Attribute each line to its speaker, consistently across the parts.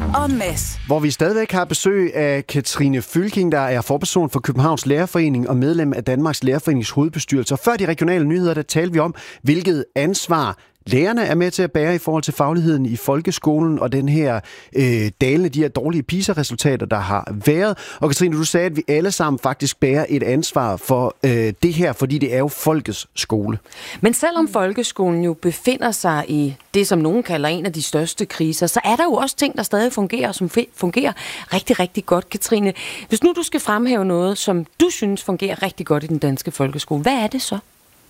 Speaker 1: og Mads.
Speaker 2: Hvor vi stadigvæk har besøg af Katrine Fylking, der er forperson for Københavns Lærerforening og medlem af Danmarks Lærerforenings hovedbestyrelse. Og før de regionale nyheder, der talte vi om, hvilket ansvar lærerne er med til at bære i forhold til fagligheden i folkeskolen og den her dalende, de her dårlige PISA-resultater, der har været. Og Katrine, du sagde, at vi alle sammen faktisk bærer et ansvar for det her, fordi det er jo folkets skole.
Speaker 1: Men selvom folkeskolen jo befinder sig i det, som nogen kalder en af de største kriser, så er der jo også ting, der stadig fungerer, som fungerer rigtig, rigtig godt. Katrine, hvis nu du skal fremhæve noget, som du synes fungerer rigtig godt i den danske folkeskole, hvad er det så?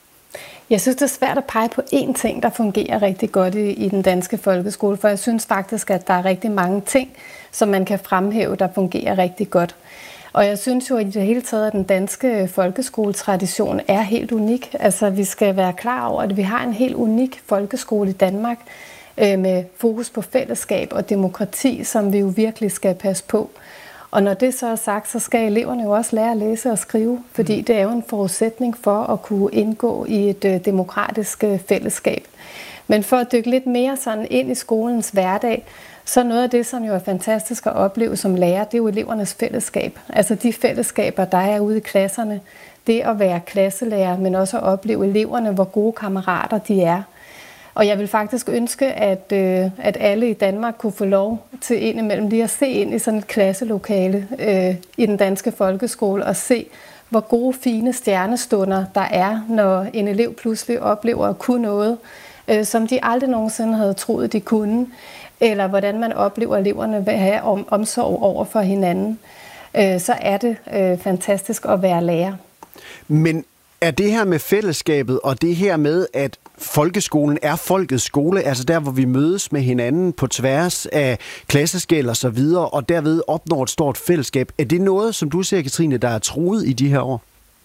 Speaker 3: Jeg synes, det er svært at pege på én ting, der fungerer rigtig godt i den danske folkeskole, for jeg synes faktisk, at der er rigtig mange ting, som man kan fremhæve, der fungerer rigtig godt. Og jeg synes jo i det hele taget, at den danske folkeskoletradition er helt unik. Altså, vi skal være klar over, at vi har en helt unik folkeskole i Danmark med fokus på fællesskab og demokrati, som vi jo virkelig skal passe på. Og når det så er sagt, så skal eleverne jo også lære at læse og skrive, fordi det er jo en forudsætning for at kunne indgå i et demokratisk fællesskab. Men for at dykke lidt mere sådan ind i skolens hverdag, så noget af det, som jo er fantastisk at opleve som lærer, det er jo elevernes fællesskab. Altså de fællesskaber, der er ude i klasserne. Det at være klasselærer, men også at opleve eleverne, hvor gode kammerater de er. Og jeg vil faktisk ønske, at alle i Danmark kunne få lov til indimellem lige at se ind i sådan et klasselokale i den danske folkeskole og se, hvor gode, fine stjernestunder der er, når en elev pludselig oplever at kunne noget, som de aldrig nogensinde havde troet, de kunne, eller hvordan man oplever eleverne vil have omsorg over for hinanden. Så er det fantastisk at være lærer.
Speaker 2: Men er det her med fællesskabet og det her med, at folkeskolen er folkets skole, altså der, hvor vi mødes med hinanden på tværs af klasseskel og så videre, og derved opnår et stort fællesskab. Er det noget, som du ser, Katrine, der er truet i de her år?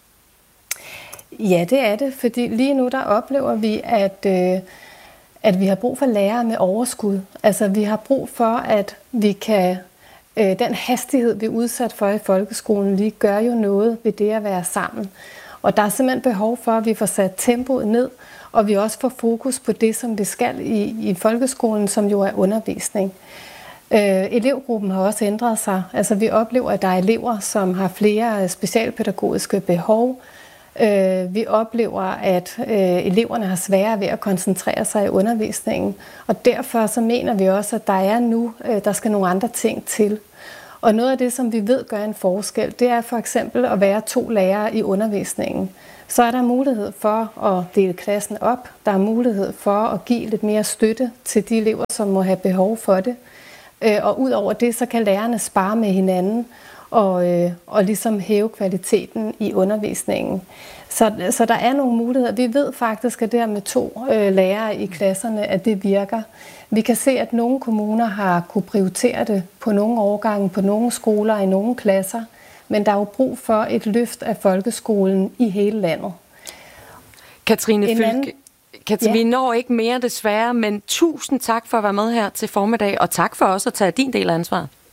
Speaker 3: Ja, det er det, fordi lige nu der oplever vi, at vi har brug for lærere med overskud. Altså vi har brug for, at vi kan den hastighed, vi er udsat for i folkeskolen, lige gør jo noget ved det at være sammen. Og der er simpelthen behov for, at vi får sat tempoet ned, og vi også får fokus på det, som vi skal i folkeskolen, som jo er undervisning. Elevgruppen har også ændret sig. Altså vi oplever, at der er elever, som har flere specialpædagogiske behov. Vi oplever, at eleverne har sværere ved at koncentrere sig i undervisningen. Og derfor så mener vi også, at der skal nogle andre ting til. Og noget af det, som vi ved gør en forskel, det er for eksempel at være 2 lærere i undervisningen. Så er der mulighed for at dele klassen op. Der er mulighed for at give lidt mere støtte til de elever, som må have behov for det. Og ud over det, så kan lærerne spare med hinanden og ligesom hæve kvaliteten i undervisningen. Så der er nogle muligheder. Vi ved faktisk, at det her med 2 lærere i klasserne, at det virker. Vi kan se, at nogle kommuner har kunne prioritere det på nogle årgange, på nogle skoler, i nogle klasser. Men der er jo brug for et løft af folkeskolen i hele landet.
Speaker 1: Katrine Fylking, vi når ikke mere desværre, men tusind tak for at være med her til formiddag, og tak for også at tage din del af ansvaret.